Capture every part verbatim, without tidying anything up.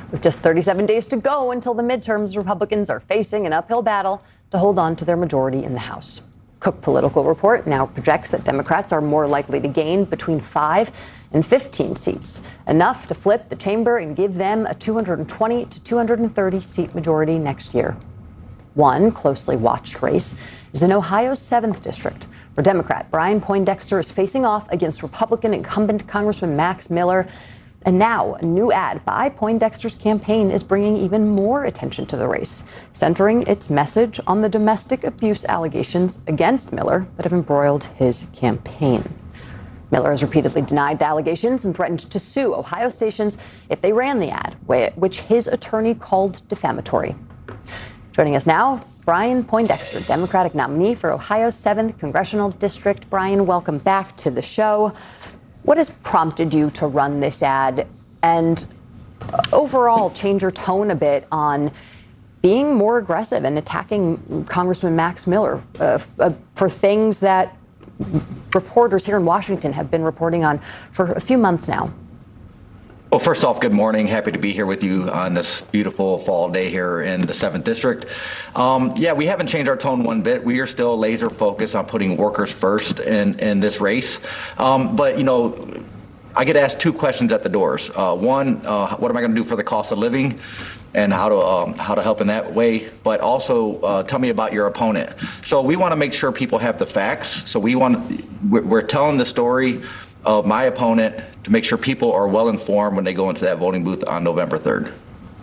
With just thirty-seven days to go until the midterms, Republicans are facing an uphill battle to hold on to their majority in the House. Cook Political Report now projects that Democrats are more likely to gain between five and fifteen seats, enough to flip the chamber and give them a two hundred twenty to two hundred thirty seat majority next year. One closely watched race is in Ohio's seventh District, where Democrat Brian Poindexter is facing off against Republican incumbent Congressman Max Miller. And now a new ad by Poindexter's campaign is bringing even more attention to the race, centering its message on the domestic abuse allegations against Miller that have embroiled his campaign. Miller has repeatedly denied the allegations and threatened to sue Ohio stations if they ran the ad, which his attorney called defamatory. Joining us now, Brian Poindexter, Democratic nominee for Ohio's seventh Congressional District. Brian, welcome back to the show. What has prompted you to run this ad and overall change your tone a bit on being more aggressive and attacking Congressman Max Miller uh, uh, for things that reporters here in Washington have been reporting on for a few months now? Well, first off, good morning. Happy to be here with you on this beautiful fall day here in the seventh District. Um, yeah, we haven't changed our tone one bit. We are still laser focused on putting workers first in, in this race. Um, but, you know, I get asked two questions at the doors. Uh, one, uh, what am I going to do for the cost of living and how to um, how to help in that way? But also, uh, tell me about your opponent. So we want to make sure people have the facts. So we want we're, we're telling the story of my opponent to make sure people are well informed when they go into that voting booth on November third.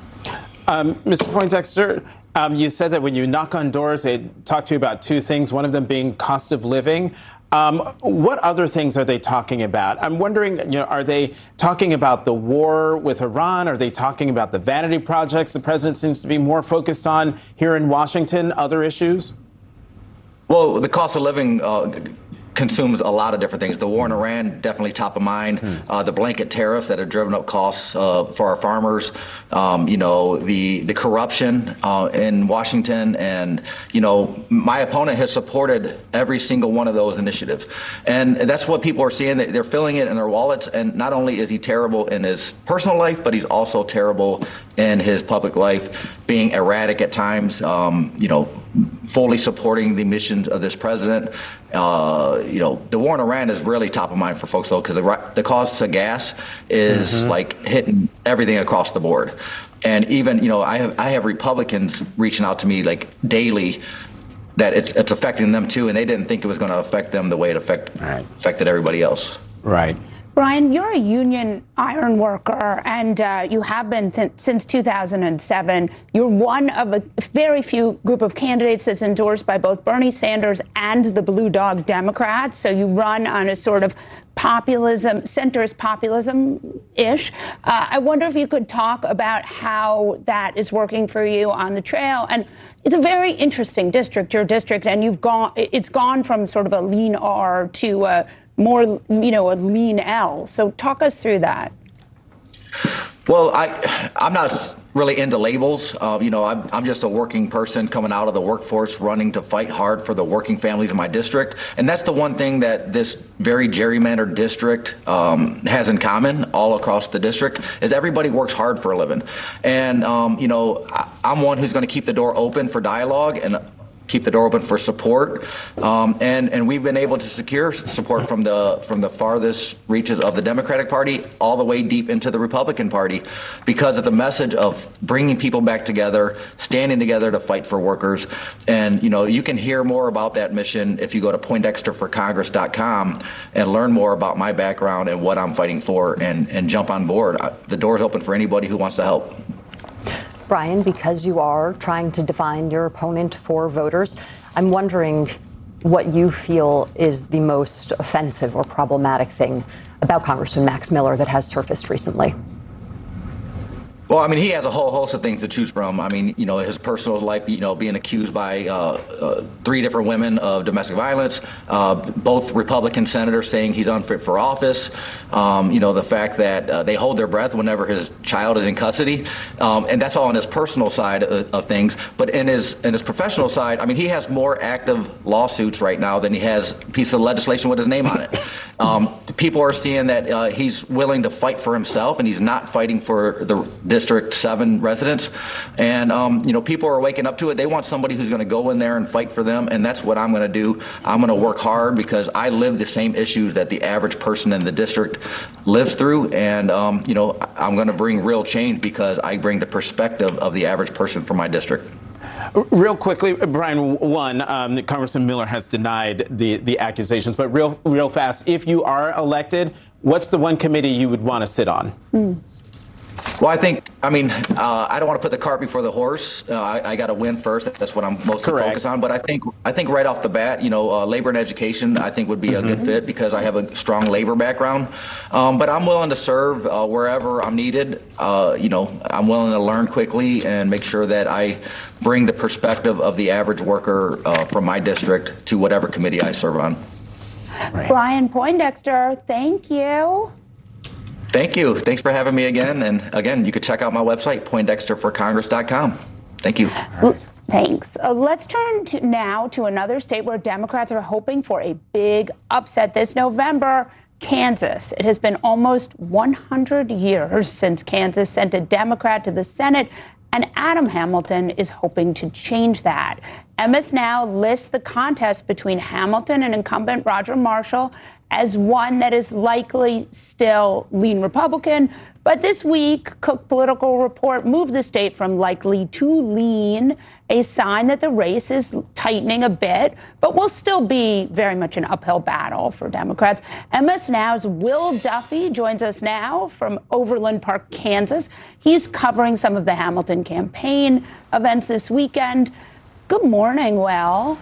Um, Mister Poindexter, um, you said that when you knock on doors, they talk to you about two things, one of them being cost of living. Um, what other things are they talking about? I'm wondering, you know, are they talking about the war with Iran? Are they talking about the vanity projects the president seems to be more focused on here in Washington, other issues? Well, the cost of living uh, consumes a lot of different things. The war in Iran, definitely top of mind. Hmm. Uh, the blanket tariffs that have driven up costs uh, for our farmers. Um, you know, the the corruption uh, in Washington, and you know, my opponent has supported every single one of those initiatives, and that's what people are seeing. They're feeling it in their wallets. And not only is he terrible in his personal life, but he's also terrible in his public life, being erratic at times. Um, you know, fully supporting the missions of this president. Uh, you know, the war in Iran is really top of mind for folks, though, because the, the cost of gas is mm-hmm. like hitting everything across the board. And even, you know, I have I have Republicans reaching out to me like daily that it's it's affecting them too, and they didn't think it was going to affect them the way it affect, right. affected everybody else. Right. Brian, you're a union iron worker, and uh, you have been th- since two thousand seven. You're one of a very few group of candidates that's endorsed by both Bernie Sanders and the Blue Dog Democrats. So you run on a sort of populism, centrist populism-ish. Uh, I wonder if you could talk about how that is working for you on the trail. And it's a very interesting district, your district, and you've gone. It's gone from sort of a lean R to a more, you know, a lean L. So talk us through that. Well, I, I'm not really into labels. Uh, you know, I'm, I'm just a working person coming out of the workforce, running to fight hard for the working families in my district. And that's the one thing that this very gerrymandered district um, has in common all across the district, is everybody works hard for a living. And, um, you know, I, I'm one who's going to keep the door open for dialogue and keep the door open for support, um, and and we've been able to secure support from the from the farthest reaches of the Democratic Party all the way deep into the Republican Party, because of the message of bringing people back together, standing together to fight for workers. And you know, you can hear more about that mission if you go to poindexter for congress dot com and learn more about my background and what I'm fighting for, and and jump on board. The door is open for anybody who wants to help. Brian, because you are trying to define your opponent for voters, I'm wondering what you feel is the most offensive or problematic thing about Congressman Max Miller that has surfaced recently. Well, I mean, he has a whole host of things to choose from. I mean, you know, his personal life, you know, being accused by uh, uh, three different women of domestic violence, uh, both Republican senators saying he's unfit for office, um, you know, the fact that uh, they hold their breath whenever his child is in custody. Um, and that's all on his personal side of, of things. But in his in his professional side, I mean, he has more active lawsuits right now than he has pieces of legislation with his name on it. Um, people are seeing that uh, he's willing to fight for himself, and he's not fighting for the District seven residents. And, um, you know, people are waking up to it. They want somebody who's going to go in there and fight for them, and that's what I'm going to do. I'm going to work hard because I live the same issues that the average person in the district lives through. And, um, you know, I'm going to bring real change because I bring the perspective of the average person from my district. Real quickly, Brian, one, um, Congressman Miller has denied the, the accusations, but real, real fast, if you are elected, what's the one committee you would want to sit on? Mm. Well, I think, I mean, uh, I don't want to put the cart before the horse. Uh, I, I got to win first. That's what I'm mostly Correct. focused on. But I think, I think right off the bat, you know, uh, labor and education, I think would be mm-hmm. a good fit because I have a strong labor background. Um, but I'm willing to serve uh, wherever I'm needed. Uh, you know, I'm willing to learn quickly and make sure that I bring the perspective of the average worker uh, from my district to whatever committee I serve on. Right. Brian Poindexter, thank you. Thank you. Thanks for having me again. And again, you can check out my website, poindexter for congress dot com. Thank you. Thanks. Uh, let's turn to now to another state where Democrats are hoping for a big upset this November, Kansas. It has been almost one hundred years since Kansas sent a Democrat to the Senate, and Adam Hamilton is hoping to change that. M S Now lists the contest between Hamilton and incumbent Roger Marshall as one that is likely still lean Republican. But this week, Cook Political Report moved the state from likely to lean, a sign that the race is tightening a bit, but will still be very much an uphill battle for Democrats. M S Now's Will Duffy joins us now from Overland Park, Kansas. He's covering some of the Hamilton campaign events this weekend. Good morning, Will.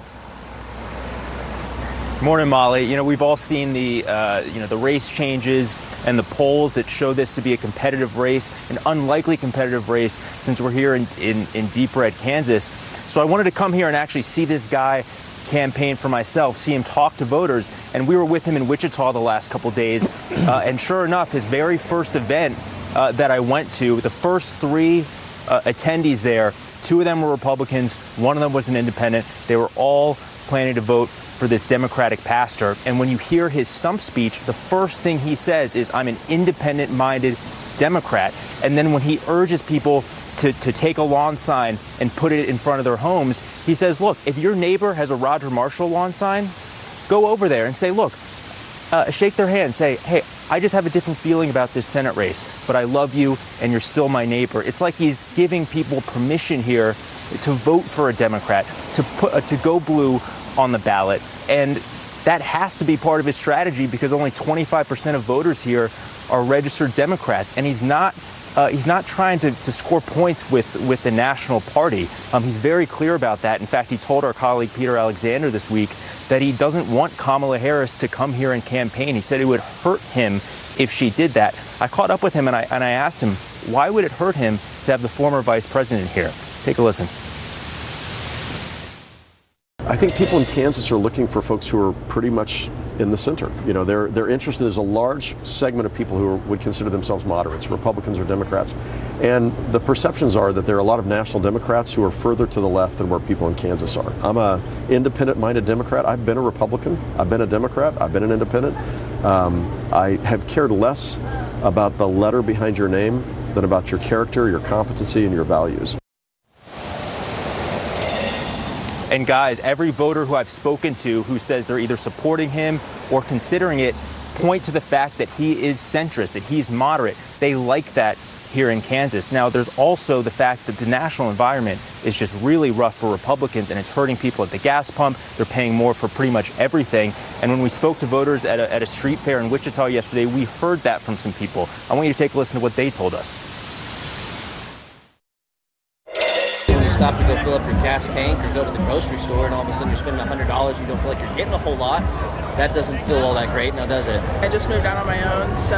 Morning, Molly. You know, we've all seen the, uh, you know, the race changes and the polls that show this to be a competitive race, an unlikely competitive race since we're here in, in, in deep red Kansas. So I wanted to come here and actually see this guy campaign for myself, see him talk to voters. And we were with him in Wichita the last couple days. Uh, and sure enough, his very first event uh, that I went to, the first three uh, attendees there, two of them were Republicans, one of them was an independent. They were all planning to vote for this Democratic pastor. And when you hear his stump speech, the first thing he says is, I'm an independent-minded Democrat. And then when he urges people to, to take a lawn sign and put it in front of their homes, he says, look, if your neighbor has a Roger Marshall lawn sign, go over there and say, look, uh, shake their hand, say, hey, I just have a different feeling about this Senate race, but I love you and you're still my neighbor. It's like he's giving people permission here to vote for a Democrat, to put uh, to go blue on the ballot. And that has to be part of his strategy because only twenty-five percent of voters here are registered Democrats. And he's not uh, he's not trying to, to score points with, with the national party. Um, he's very clear about that. In fact, he told our colleague Peter Alexander this week that he doesn't want Kamala Harris to come here and campaign. He said it would hurt him if she did that. I caught up with him and I, and I asked him, why would it hurt him to have the former vice president here? Take a listen. I think people in Kansas are looking for folks who are pretty much in the center. You know, they're they're interested. There's a large segment of people who are, would consider themselves moderates, Republicans or Democrats, and the perceptions are that there are a lot of national Democrats who are further to the left than where people in Kansas are. I'm a independent-minded Democrat. I've been a Republican. I've been a Democrat. I've been an independent. Um, I have cared less about the letter behind your name than about your character, your competency, and your values. And guys, every voter who I've spoken to who says they're either supporting him or considering it point to the fact that he is centrist, that he's moderate. They like that here in Kansas. Now, there's also the fact that the national environment is just really rough for Republicans, and it's hurting people at the gas pump. They're paying more for pretty much everything. And when we spoke to voters at a, at a street fair in Wichita yesterday, we heard that from some people. I want you to take a listen to what they told us. Stop to go fill up your gas tank or go to the grocery store and all of a sudden you're spending one hundred dollars and you don't feel like you're getting a whole lot. That doesn't feel all that great, now does it? I just moved out on my own, so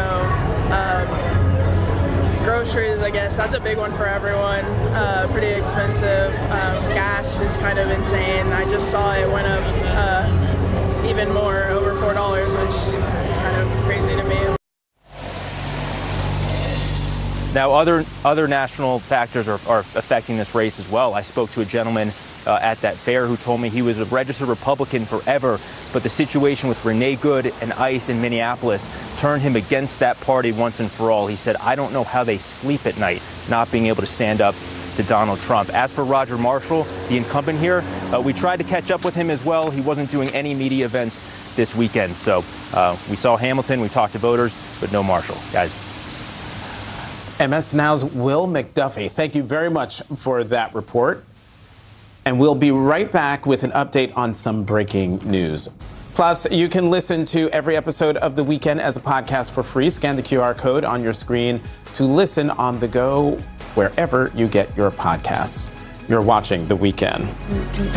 um, groceries, I guess, that's a big one for everyone. Uh, pretty expensive. Um, gas is kind of insane. I just saw it went up uh, even more, over four dollars, which is kind of crazy to me. Now, other other national factors are, are affecting this race as well. I spoke to a gentleman uh, at that fair who told me he was a registered Republican forever, but the situation with Renee Good and ICE in Minneapolis turned him against that party once and for all. He said, I don't know how they sleep at night not being able to stand up to Donald Trump. As for Roger Marshall, the incumbent here, uh, we tried to catch up with him as well. He wasn't doing any media events this weekend. So uh, we saw Hamilton, we talked to voters, but no Marshall. Guys. M S Now's Will McDuffie, thank you very much for that report. And we'll be right back with an update on some breaking news. Plus, you can listen to every episode of The Weekend as a podcast for free. Scan the Q R code on your screen to listen on the go wherever you get your podcasts. You're watching The Weekend.